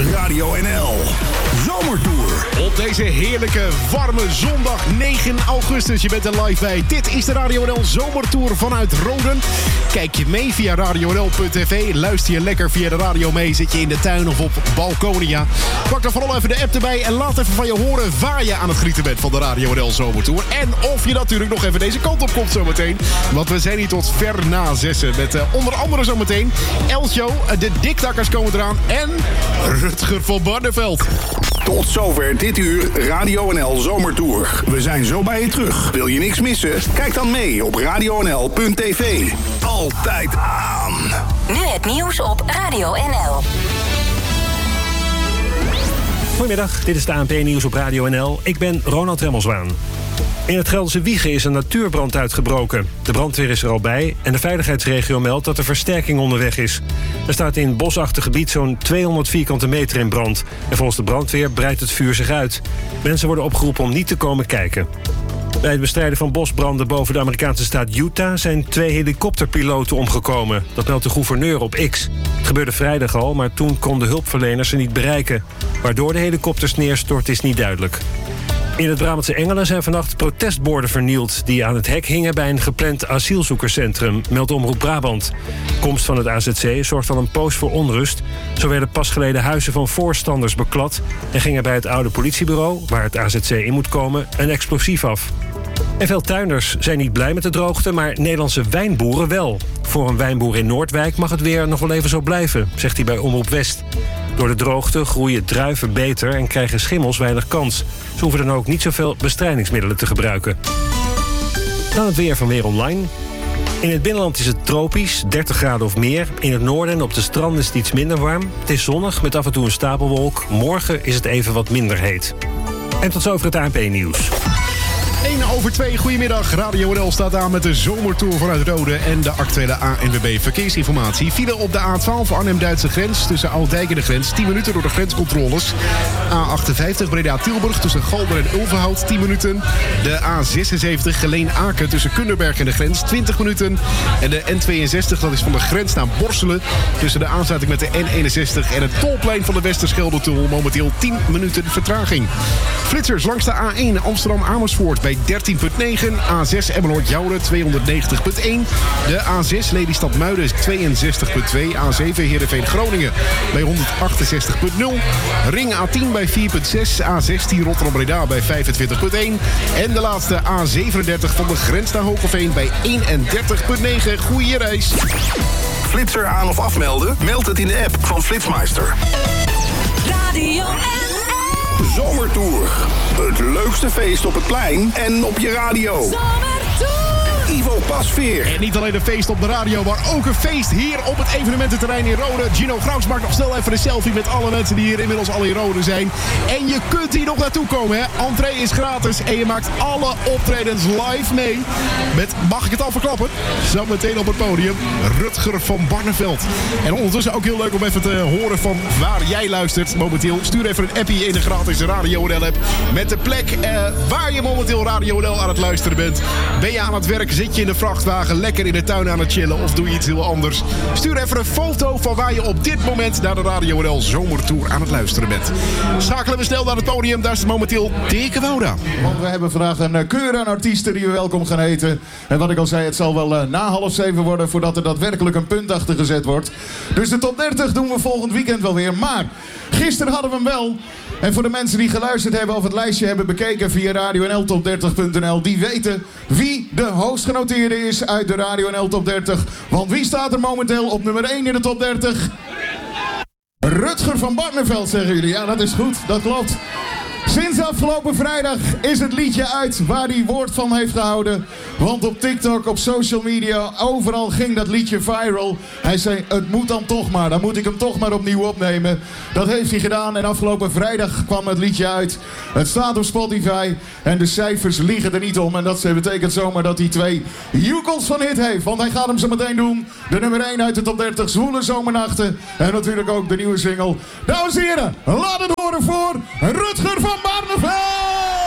Radio NL Zomertour. Op deze heerlijke, warme zondag 9 augustus. Je bent er live bij. Dit is de Radio NL Zomertour vanuit Roden. Kijk je mee via radionl.tv. Luister je lekker via de radio mee. Zit je in de tuin of op Balconia. Pak dan vooral even de app erbij. En laat even van je horen waar je aan het genieten bent van de Radio NL Zomertour. En of je natuurlijk nog even deze kant op komt zometeen. Want we zijn hier tot ver na 6. Met onder andere zometeen Eltjo, de Diktakkers komen eraan. En Rutger van Barneveld. Tot zover dit uur Radio NL Zomertour. We zijn zo bij je terug. Wil je niks missen? Kijk dan mee op radionl.tv. Altijd aan. Nu het nieuws op Radio NL. Goedemiddag, dit is de ANP-nieuws op Radio NL. Ik ben Ronald Remmelswaan. In het Gelderse Wijchen is een natuurbrand uitgebroken. De brandweer is er al bij en de veiligheidsregio meldt dat er versterking onderweg is. Er staat in het bosachtig gebied zo'n 200 vierkante meter in brand. En volgens de brandweer breidt het vuur zich uit. Mensen worden opgeroepen om niet te komen kijken. Bij het bestrijden van bosbranden boven de Amerikaanse staat Utah zijn 2 helikopterpiloten omgekomen. Dat meldt de gouverneur op X. Het gebeurde vrijdag al, maar toen konden hulpverleners ze niet bereiken. Waardoor de helikopters neerstortten is niet duidelijk. In het Brabantse Engelen zijn vannacht protestborden vernield die aan het hek hingen bij een gepland asielzoekerscentrum, meldt Omroep Brabant. Komst van het AZC zorgt al een poos voor onrust. Zo werden pas geleden huizen van voorstanders beklad en ging er bij het oude politiebureau, waar het AZC in moet komen, een explosief af. En veel tuinders zijn niet blij met de droogte, maar Nederlandse wijnboeren wel. Voor een wijnboer in Noordwijk mag het weer nog wel even zo blijven, zegt hij bij Omroep West. Door de droogte groeien druiven beter en krijgen schimmels weinig kans. Ze hoeven dan ook niet zoveel bestrijdingsmiddelen te gebruiken. Dan het weer van Weer Online. In het binnenland is het tropisch, 30 graden of meer. In het noorden en op de stranden is het iets minder warm. Het is zonnig met af en toe een stapelwolk. Morgen is het even wat minder heet. En tot zover het ANP-nieuws. 1:02, goedemiddag. Radio NL staat aan met de zomertour vanuit Rode en de actuele ANWB verkeersinformatie. File op de A12 Arnhem-Duitse grens tussen Oudijk en de grens. 10 minuten door de grenscontroles. A58 Breda-Tilburg tussen Galder en Ulverhout 10 minuten. De A76 Geleen-Aken tussen Kunderberg en de grens 20 minuten. En de N62, dat is van de grens naar Borselen tussen de aansluiting met de N61 en het tolplein van de Westerschelde-tunnel momenteel 10 minuten vertraging. Flitsers langs de A1 Amsterdam-Amersfoort bij 13,9. A6 Emmeloord-Jouren 290,1. De A6 Lelystad-Muiden 62,2. A7 Heerenveen-Groningen bij 168,0. Ring A10 bij 4,6. A16 Rotterdam-Breda bij 25,1. En de laatste A37 van de grens naar Hogeveen bij 31,9. Goeie reis. Flitser aan of afmelden? Meld het in de app van Flitsmeister. Radio Zomertour. Het leukste feest op het plein en op je radio. Zomertour. Ivo Pasveer. En niet alleen een feest op de radio, maar ook een feest hier op het evenemententerrein in Rode. Gino Grauws maakt nog snel even een selfie met alle mensen die hier inmiddels al in Rode zijn. En je kunt hier nog naartoe komen, hè. Entree is gratis en je maakt alle optredens live mee. Met, mag ik het al verklappen? Zo meteen op het podium, Rutger van Barneveld. En ondertussen ook heel leuk om even te horen van waar jij luistert momenteel. Stuur even een appie in de gratis Radio NL app met de plek waar je momenteel Radio NL aan het luisteren bent. Ben je aan het werk? Zit je in de vrachtwagen lekker in de tuin aan het chillen of doe je iets heel anders? Stuur even een foto van waar je op dit moment naar de Radio NL Zomertour aan het luisteren bent. Schakelen we snel naar het podium, daar is momenteel Deke Wouda. Want we hebben vandaag een keur aan artiesten die we welkom gaan heten. En wat ik al zei, het zal wel na 6:30 worden voordat er daadwerkelijk een punt achter gezet wordt. Dus de top 30 doen we volgend weekend wel weer. Maar gisteren hadden we hem wel. En voor de mensen die geluisterd hebben of het lijstje hebben bekeken via radionltop30.nl, die weten wie de hoogstgenoteerde is uit de Radio NL Top 30. Want wie staat er momenteel op nummer 1 in de Top 30? Rutger van Barneveld, zeggen jullie. Ja, dat is goed, dat klopt. Sinds afgelopen vrijdag is het liedje uit waar hij woord van heeft gehouden. Want op TikTok, op social media, overal ging dat liedje viral. Hij zei, het moet dan toch maar, dan moet ik hem toch maar opnieuw opnemen. Dat heeft hij gedaan en afgelopen vrijdag kwam het liedje uit. Het staat op Spotify en de cijfers liegen er niet om. En dat betekent zomaar dat hij 2 joekels van hit heeft. Want hij gaat hem zo meteen doen. De nummer 1 uit de top 30, Zwoele Zomernachten. En natuurlijk ook de nieuwe single. Dames en heren, laat het horen voor Rutger van Barneveld!